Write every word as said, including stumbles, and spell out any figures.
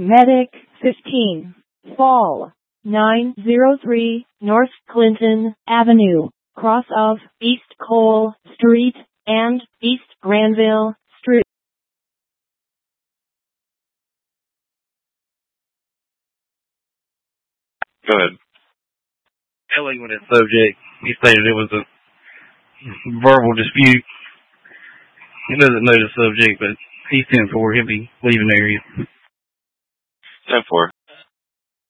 Medic fifteen, Fall nine oh three, North Clinton Avenue, cross of East Cole Street and East Granville Street. Go ahead. Dealing with that subject, he stated it was a verbal dispute. He doesn't know the subject, but he's ten four. He'll be leaving the area. ten four.